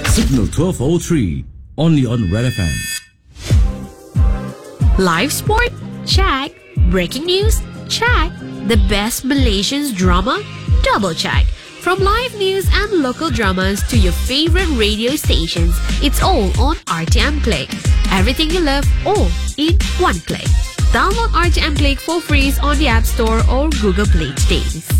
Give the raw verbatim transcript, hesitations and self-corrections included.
Signal twelve oh three, only on Red F M. Live sport? Check. Breaking news? Check. The best Malaysian drama? Double check. From live news and local dramas to your favorite radio stations, it's all on R T M Click. Everything you love, all in one click. Download R T M Click for free on the App Store or Google Play today.